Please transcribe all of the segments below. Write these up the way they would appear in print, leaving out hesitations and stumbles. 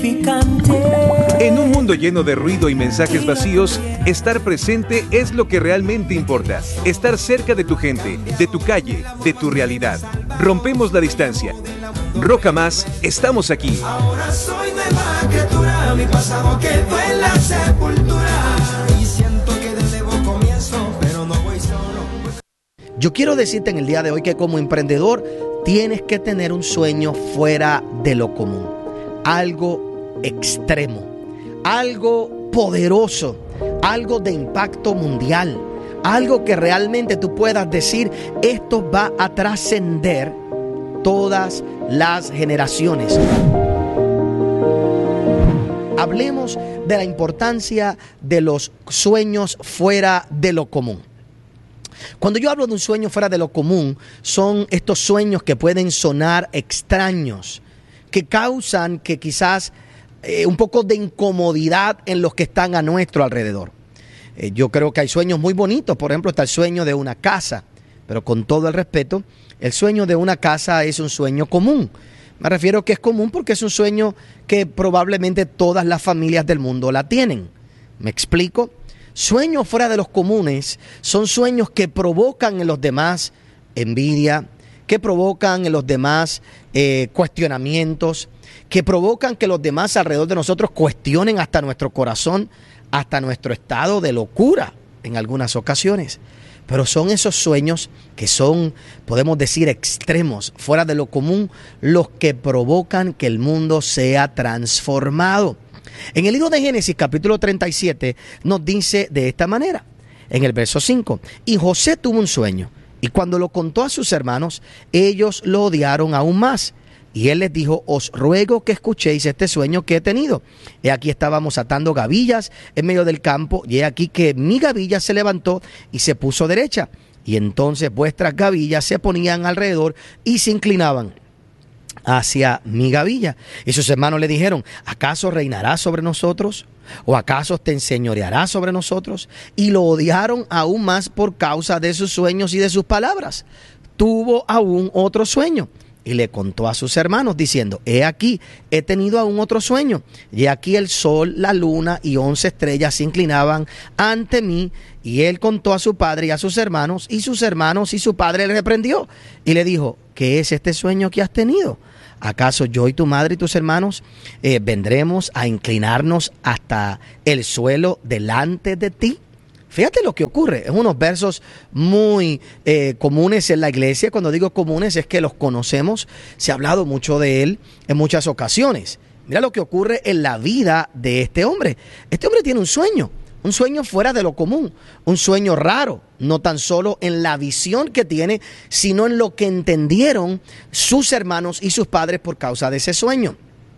En un mundo lleno de ruido y mensajes vacíos, estar presente es lo que realmente importa. Estar cerca de tu gente, de tu calle, de tu realidad. Rompemos la distancia. Roca Más, estamos aquí. Ahora soy nueva criatura, mi pasado quedó en la sepultura. Y siento que de nuevo comienzo, pero no voy solo. Yo quiero decirte en el día de hoy que como emprendedor tienes que tener un sueño fuera de lo común. Algo extremo, algo poderoso, algo de impacto mundial, algo que realmente tú puedas decir, esto va a trascender todas las generaciones. Hablemos de la importancia de los sueños fuera de lo común. Cuando yo hablo de un sueño fuera de lo común, son estos sueños que pueden sonar extraños, que causan que quizás un poco de incomodidad en los que están a nuestro alrededor. Yo creo que hay sueños muy bonitos. Por ejemplo, está el sueño de una casa, pero con todo el respeto, el sueño de una casa es un sueño común. Me refiero que es común porque es un sueño que probablemente todas las familias del mundo la tienen. ¿Me explico? Sueños fuera de los comunes son sueños que provocan en los demás envidia, que provocan en los demás cuestionamientos, que provocan que los demás alrededor de nosotros cuestionen hasta nuestro corazón, hasta nuestro estado de locura en algunas ocasiones. Pero son esos sueños que son, podemos decir, extremos, fuera de lo común, los que provocan que el mundo sea transformado. En el libro de Génesis, capítulo 37, nos dice de esta manera, en el verso 5, y José tuvo un sueño, y cuando lo contó a sus hermanos, ellos lo odiaron aún más. Y él les dijo, os ruego que escuchéis este sueño que he tenido. He aquí estábamos atando gavillas en medio del campo, y he aquí que mi gavilla se levantó y se puso derecha. Y entonces vuestras gavillas se ponían alrededor y se inclinaban hacia mi gavilla. Y sus hermanos le dijeron, ¿acaso reinarás sobre nosotros? ¿O acaso te enseñorearás sobre nosotros? Y lo odiaron aún más por causa de sus sueños y de sus palabras. Tuvo aún otro sueño. Y le contó a sus hermanos diciendo, he aquí, he tenido aún otro sueño. Y aquí el sol, la luna y 11 estrellas se inclinaban ante mí. Y él contó a su padre y a sus hermanos y su padre le reprendió. Y le dijo, ¿qué es este sueño que has tenido? ¿Acaso yo y tu madre y tus hermanos vendremos a inclinarnos hasta el suelo delante de ti? Fíjate lo que ocurre, es unos versos muy comunes en la iglesia. Cuando digo comunes es que los conocemos, se ha hablado mucho de él en muchas ocasiones. Mira lo que ocurre en la vida de este hombre. Este hombre tiene un sueño fuera de lo común, un sueño raro, no tan solo en la visión que tiene, sino en lo que entendieron sus hermanos y sus padres por causa de ese sueño.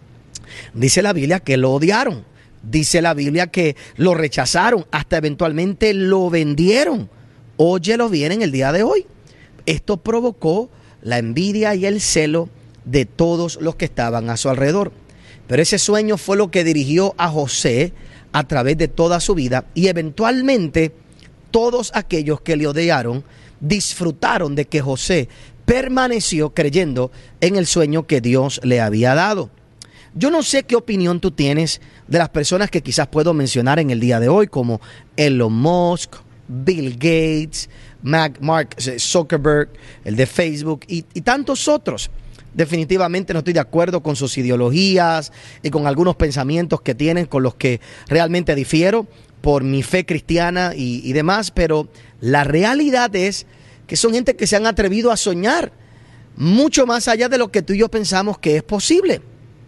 Dice la Biblia que lo odiaron. Dice la Biblia que lo rechazaron, hasta eventualmente lo vendieron. Óyelo bien en el día de hoy. Esto provocó la envidia y el celo de todos los que estaban a su alrededor. Pero ese sueño fue lo que dirigió a José a través de toda su vida. Y eventualmente todos aquellos que le odiaron disfrutaron de que José permaneció creyendo en el sueño que Dios le había dado. Yo no sé qué opinión tú tienes de las personas que quizás puedo mencionar en el día de hoy, como Elon Musk, Bill Gates, Mark Zuckerberg, el de Facebook y tantos otros. Definitivamente no estoy de acuerdo con sus ideologías y con algunos pensamientos que tienen, con los que realmente difiero por mi fe cristiana y demás, pero la realidad es que son gente que se han atrevido a soñar mucho más allá de lo que tú y yo pensamos que es posible.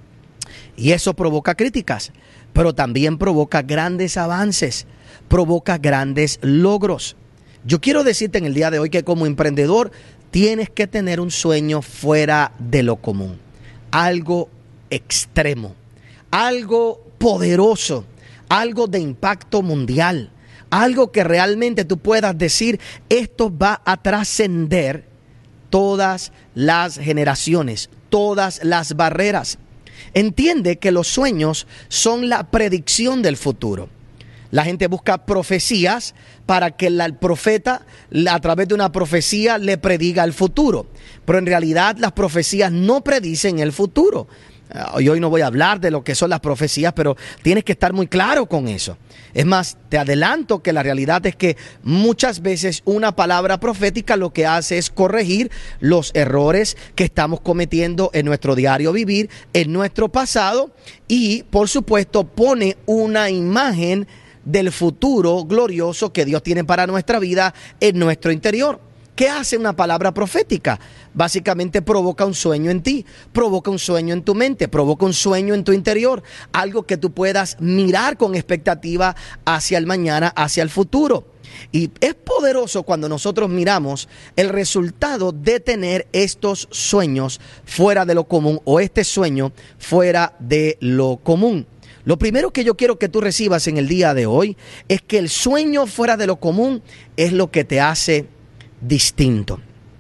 Y eso provoca críticas, pero también provoca grandes avances, provoca grandes logros. Yo quiero decirte en el día de hoy que como emprendedor tienes que tener un sueño fuera de lo común, algo extremo, algo poderoso, algo de impacto mundial, algo que realmente tú puedas decir, esto va a trascender todas las generaciones, todas las barreras. Entiende que los sueños son la predicción del futuro. La gente busca profecías para que el profeta, a través de una profecía, le prediga el futuro. Pero en realidad las profecías no predicen el futuro. Y hoy no voy a hablar de lo que son las profecías, pero tienes que estar muy claro con eso. Es más, te adelanto que la realidad es que muchas veces una palabra profética lo que hace es corregir los errores que estamos cometiendo en nuestro diario vivir, en nuestro pasado, y por supuesto pone una imagen del futuro glorioso que Dios tiene para nuestra vida en nuestro interior. ¿Qué hace una palabra profética? Básicamente provoca un sueño en ti, provoca un sueño en tu mente, provoca un sueño en tu interior, algo que tú puedas mirar con expectativa hacia el mañana, hacia el futuro. Y es poderoso cuando nosotros miramos el resultado de tener estos sueños fuera de lo común, o este sueño fuera de lo común. Lo primero que yo quiero que tú recibas en el día de hoy es que el sueño fuera de lo común es lo que te hace distinto.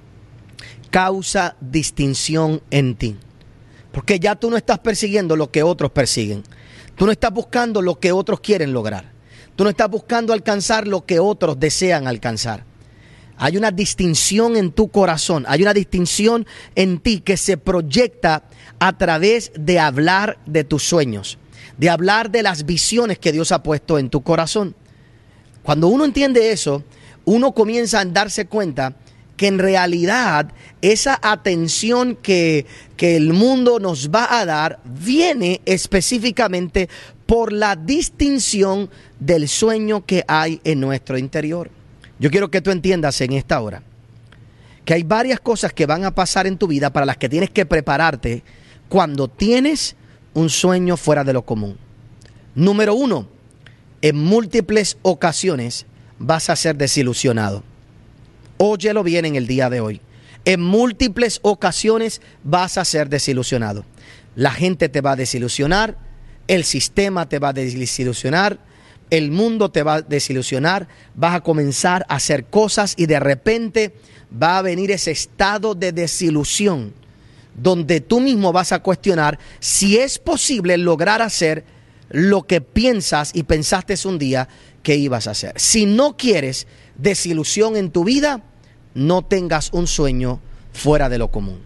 Causa distinción en ti. Porque ya tú no estás persiguiendo lo que otros persiguen. Tú no estás buscando lo que otros quieren lograr. Tú no estás buscando alcanzar lo que otros desean alcanzar. Hay una distinción en tu corazón. Hay una distinción en ti que se proyecta a través de hablar de tus sueños, de hablar de las visiones que Dios ha puesto en tu corazón. Cuando uno entiende eso, uno comienza a darse cuenta que en realidad esa atención que el mundo nos va a dar viene específicamente por la distinción del sueño que hay en nuestro interior. Yo quiero que tú entiendas en esta hora que hay varias cosas que van a pasar en tu vida para las que tienes que prepararte cuando tienes un sueño fuera de lo común. Número 1, en múltiples ocasiones vas a ser desilusionado. Óyelo bien en el día de hoy. En múltiples ocasiones vas a ser desilusionado. La gente te va a desilusionar, el sistema te va a desilusionar, el mundo te va a desilusionar, vas a comenzar a hacer cosas y de repente va a venir ese estado de desilusión donde tú mismo vas a cuestionar si es posible lograr hacer lo que piensas y pensaste un día que ibas a hacer. Si no quieres desilusión en tu vida, no tengas un sueño fuera de lo común.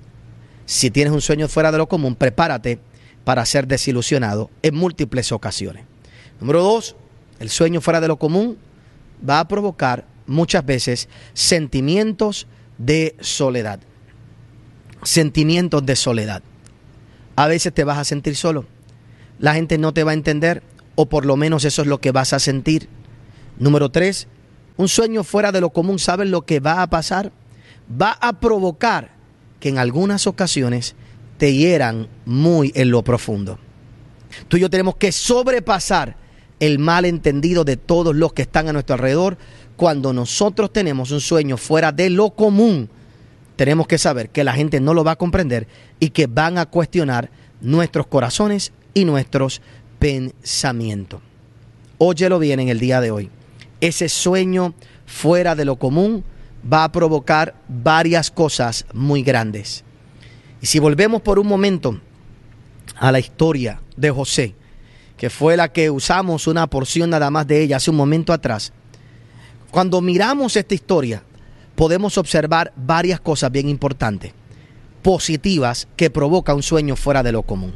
Si tienes un sueño fuera de lo común, prepárate para ser desilusionado en múltiples ocasiones. Número 2, el sueño fuera de lo común va a provocar muchas veces sentimientos de soledad. Sentimientos de soledad. A veces te vas a sentir solo. La gente no te va a entender, o por lo menos eso es lo que vas a sentir. Número 3, un sueño fuera de lo común, ¿sabes lo que va a pasar? Va a provocar que en algunas ocasiones te hieran muy en lo profundo. Tú y yo tenemos que sobrepasar el malentendido de todos los que están a nuestro alrededor. Cuando nosotros tenemos un sueño fuera de lo común, tenemos que saber que la gente no lo va a comprender y que van a cuestionar nuestros corazones y nuestros pensamientos. Óyelo bien en el día de hoy. Ese sueño fuera de lo común va a provocar varias cosas muy grandes. Y si volvemos por un momento a la historia de José, que fue la que usamos una porción nada más de ella hace un momento atrás, cuando miramos esta historia, podemos observar varias cosas bien importantes, positivas, que provoca un sueño fuera de lo común.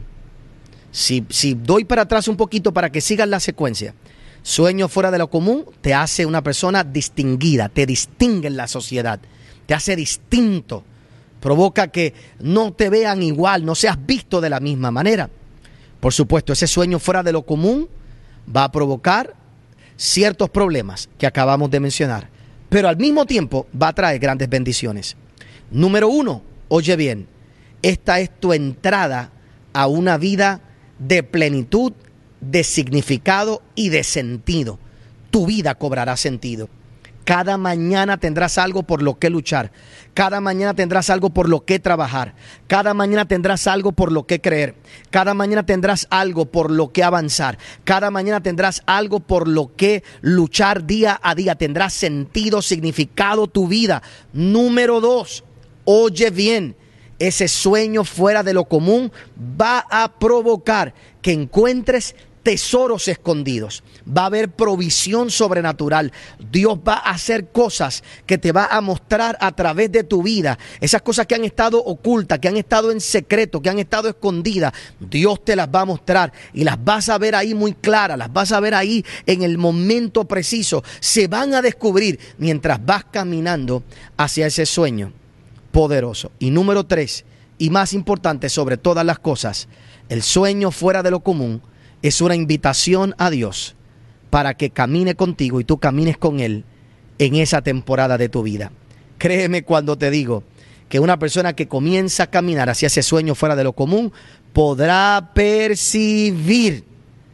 Si doy para atrás un poquito para que sigan la secuencia, sueño fuera de lo común te hace una persona distinguida, te distingue en la sociedad, te hace distinto, provoca que no te vean igual, no seas visto de la misma manera. Por supuesto, ese sueño fuera de lo común va a provocar ciertos problemas que acabamos de mencionar, pero al mismo tiempo va a traer grandes bendiciones. Número 1, oye bien, esta es tu entrada a una vida de plenitud, de significado y de sentido. Tu vida cobrará sentido. Cada mañana tendrás algo por lo que luchar. Cada mañana tendrás algo por lo que trabajar. Cada mañana tendrás algo por lo que creer. Cada mañana tendrás algo por lo que avanzar. Cada mañana tendrás algo por lo que luchar día a día. Tendrás sentido, significado tu vida. Número 2, oye bien. Ese sueño fuera de lo común va a provocar que encuentres tesoros escondidos, va a haber provisión sobrenatural. Dios va a hacer cosas que te va a mostrar a través de tu vida. Esas cosas que han estado ocultas, que han estado en secreto, que han estado escondidas, Dios te las va a mostrar y las vas a ver ahí muy claras, las vas a ver ahí en el momento preciso. Se van a descubrir mientras vas caminando hacia ese sueño poderoso. Y número 3, y más importante sobre todas las cosas, el sueño fuera de lo común es una invitación a Dios para que camine contigo y tú camines con Él en esa temporada de tu vida. Créeme cuando te digo que una persona que comienza a caminar hacia ese sueño fuera de lo común podrá percibir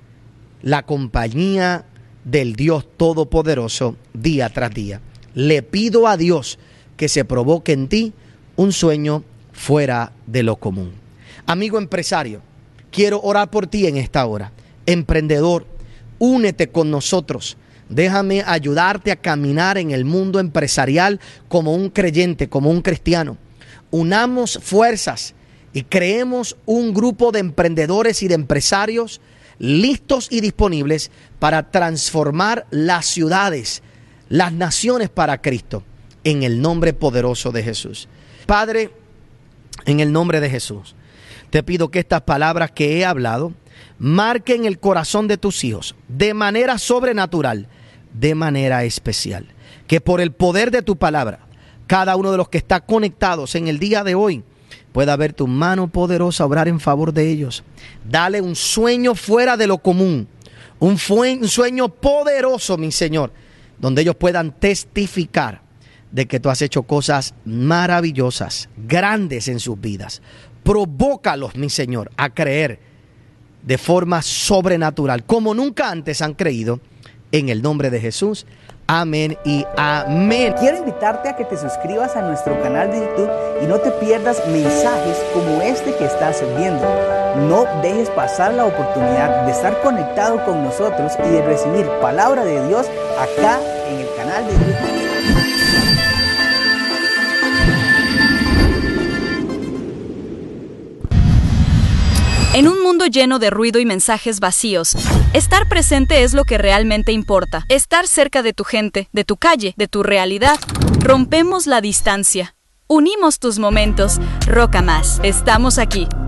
la compañía del Dios Todopoderoso día tras día. Le pido a Dios que se provoque en ti un sueño fuera de lo común. Amigo empresario, quiero orar por ti en esta hora. Emprendedor, únete con nosotros. Déjame ayudarte a caminar en el mundo empresarial como un creyente, como un cristiano. Unamos fuerzas y creemos un grupo de emprendedores y de empresarios listos y disponibles para transformar las ciudades, las naciones para Cristo, en el nombre poderoso de Jesús. Padre, en el nombre de Jesús, te pido que estas palabras que he hablado marquen el corazón de tus hijos de manera sobrenatural, de manera especial. Que por el poder de tu palabra, cada uno de los que está conectados en el día de hoy pueda ver tu mano poderosa obrar en favor de ellos. Dale un sueño fuera de lo común, un sueño poderoso, mi Señor, donde ellos puedan testificar de que tú has hecho cosas maravillosas, grandes en sus vidas. Provócalos, mi Señor, a creer de forma sobrenatural, como nunca antes han creído, en el nombre de Jesús. Amén y amén. Quiero invitarte a que te suscribas a nuestro canal de YouTube y no te pierdas mensajes como este que estás viendo. No dejes pasar la oportunidad de estar conectado con nosotros y de recibir palabra de Dios acá en el canal de YouTube. En un mundo lleno de ruido y mensajes vacíos, estar presente es lo que realmente importa. Estar cerca de tu gente, de tu calle, de tu realidad. Rompemos la distancia. Unimos tus momentos. Roca Más. Estamos aquí.